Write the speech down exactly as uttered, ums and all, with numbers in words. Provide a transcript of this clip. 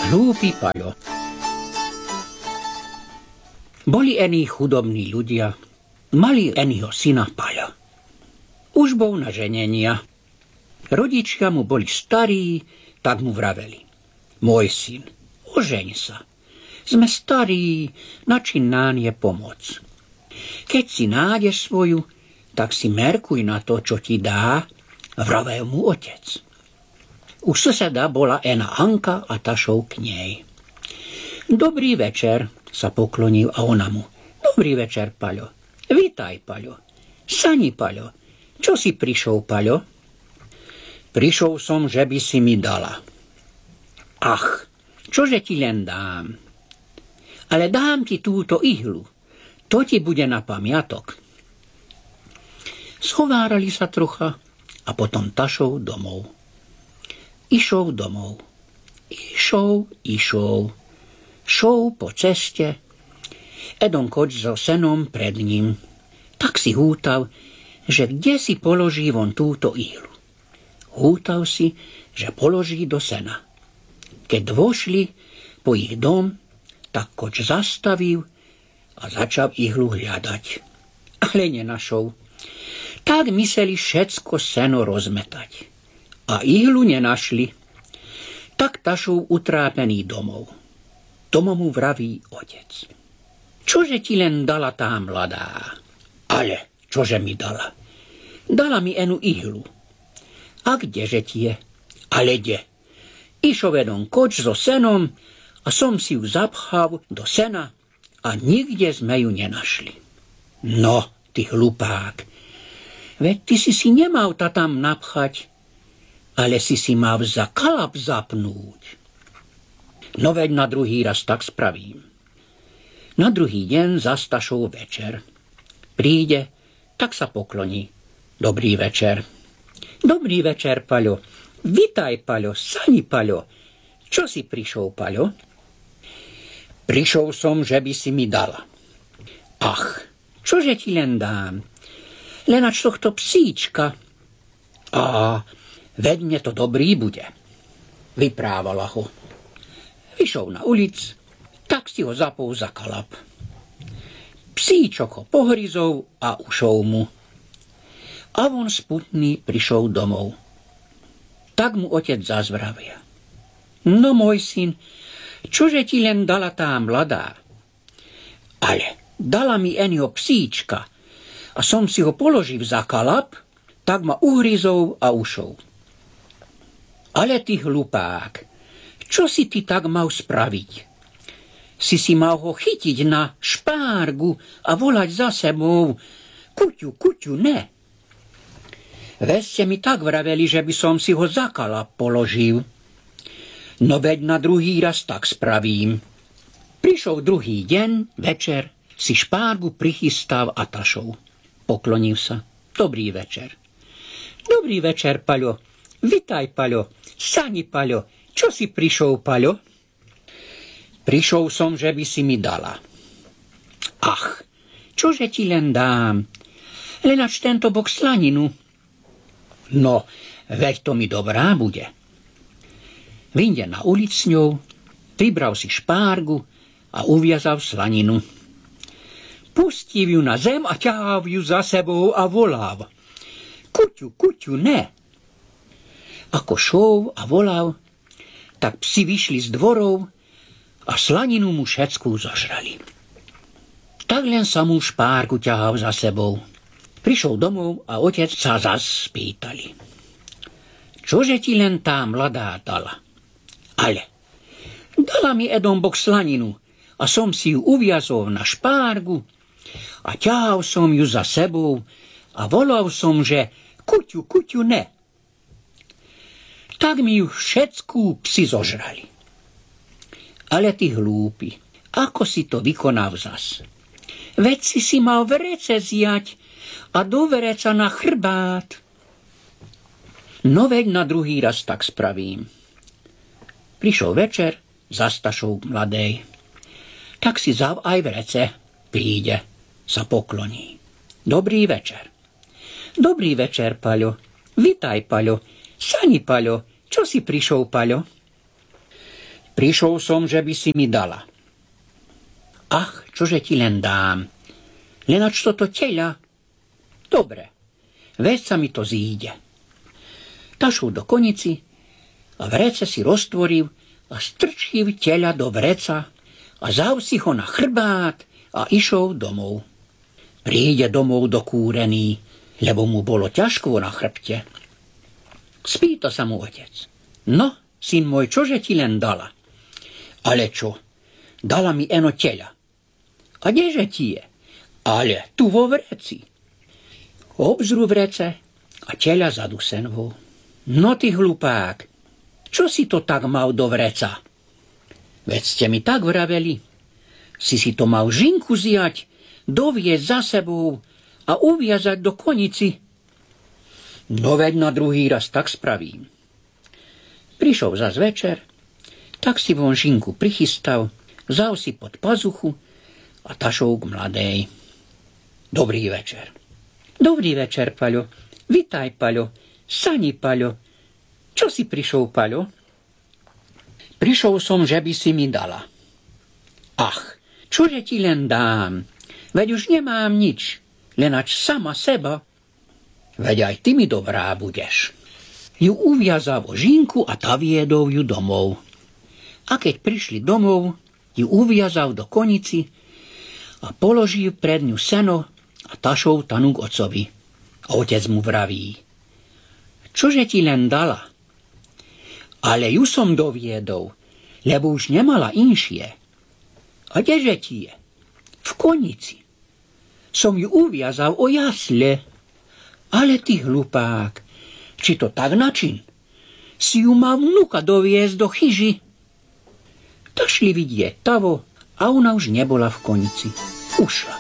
Hlúpy Paľo. Boli ení chudobní ľudia, mali eního syna Paľa. Už bol na ženenia. Rodičia mu boli starí, tak mu vraveli: Môj syn, ožeň sa. Sme starí, način nám je pomoc. Keď si nájdeš svoju, tak si merkuj na to, čo ti dá, vravel mu otec. U suseda bola ena Anka a tašov k nej. Dobrý večer, sa poklonil a ona mu. Dobrý večer, Paľo. Vítaj, Paľo. Sani, Paľo. Čo si prišol, Paľo? Prišol som, že by si mi dala. Ach, čože ti len dám? Ale dám ti túto ihlu. To ti bude na pamiatok. Schovárali sa trocha a potom tašov domov. Išov domov. Išov, išov. Šov po ceste. Edon koč so senom pred ním. Tak si hútal, že kde si položí von túto ihlu. Hútal si, že položí do sena. Keď vošli po ich dom, tak koč zastavil a začal ihlu hľadať. Ale nenašol. Tak mysleli všetko seno rozmetať. A ihlu nenašli. Tak tašov utrápený domov. Tomo mu vraví otec. Čože ti len dala tá mladá? Ale čože mi dala? Dala mi enu ihlu. A kdeže ti je? Ale kde? Išov jeden koč so senom a som si ju zapchal do sena a nikde sme ju nenašli. No, ty hlupák, veď ty si si nemal ta tam napchať, ale si si mal za kalap zapnúť. No veď na druhý raz tak spravím. Na druhý deň zastašov večer. Príde, tak sa pokloní. Dobrý večer. Dobrý večer, Paľo. Vitaj, Paľo, Sani, Paľo. Čo si prišol, Paľo? Prišol som, že by si mi dala. Ach, čože ti len dám? Len ač tohto psíčka. A veď mne to dobrý bude. Vyprávala ho. Vyšol na ulic, tak si ho zapol za kalap. Psíčok ho pohryzol a ušol mu. A on sputný prišol domov. Tak mu otec zazvravia. No, môj syn, čože ti len dala tá mladá? Ale dala mi enho psíčka a som si ho položil za kalap, tak ma uhryzol a ušol. Ale ty hlupák, čo si ty tak mal spraviť? Si si mal ho chytiť na špárgu a volať za sebou: Kuťu, kuťu, ne. Veď ste mi tak vraveli, že by som si ho za kalap položil. No veď na druhý raz tak spravím. Prišiel druhý deň, večer, si špárgu prichystal a tašov. Poklonil sa. Dobrý večer. Dobrý večer, Paľo. Vitaj, Paľo. Sani, Paľo. Čo si prišol, Paľo? Prišol som, že by si mi dala. Ach, čože ti len dám? Len ač tento bok slaninu. No, veď to mi dobrá bude. Vyjde na ulic s ňou, vybral si špárgu a uviazal slaninu. Pustil ju na zem a ťahal ju za sebou a volal: Kuťu, kuťu, ne. Ako šol a volal, tak psi vyšli z dvorov a slaninu mu všetkú zožrali. Tak len sa mu špárgu ťahal za sebou. Prišiel domov a otec sa zas spýtali. Čože ti len tá mladá dala? Ale dala mi edom bok slaninu a som si ju uviazol na špárgu a ťahal som ju za sebou a volal som, že kuťu, kuťu, ne. Tak mi ju všetkú psi zožrali. Ale ty hlúpi, ako si to vykonal zas? Veď si si mal vrece zjať a do vreca na chrbát. No veď na druhý raz tak spravím. Prišiel večer, zastašov mladej. Tak si zav aj vrece, príde, sa pokloní. Dobrý večer. Dobrý večer, Paľo. Vitaj, Paľo. Sani, Paľo. Čo si prišol, Paľo? Prišol som, že by si mi dala. Ach, čože ti len dám. Lenač toto teľa. Dobre, veď sa mi to zíde. Tašol do konici a vrece si roztvoril a strčil teľa do vreca a zav si ho na chrbát a išol domov. Príde domov dokúrený, lebo mu bolo ťažko na chrbte. Spýta sa mu otec. No, syn môj, čože ti len dala? Ale čo? Dala mi eno teľa. A kdeže ti je? Ale tu vo vreci. Obzru vrece a teľa zadusenvo. No ty hlupák, čo si to tak mal do vreca? Veď ste mi tak vraveli. Si si to mal žinku zjať, doviesť za sebou a uviazať do konici. No veď na druhý raz tak spravím. Prišiel zas večer, tak si von žinku prichystal, vzal si pod pazuchu a tašol k mladej. Dobrý večer. Dobrý večer, Paľo. Vitaj, Paľo. Sani, Paľo. Čo si prišiel, Paľo? Prišiel som, že by si mi dala. Ach, čože ti len dám? Veď už nemám nič, lenač sama seba. Veď aj ty mi dobrá budeš. Ju uviazal vo žinku a tá viedol ju domov. A keď prišli domov, ju uviazal do konici a položil pred ňu seno a tašou tanu k ocovi. A otec mu vraví. Čože ti len dala? Ale ju som doviedol, lebo už nemala inšie. A kdeže ti je? V konici. Som ju uviazal o jasle. Ale ty hlupák, či to tak način? Si ju mal vnuka doviesť do chyži. Tak šli vidieť tavo a ona už nebola v konici. Ušla.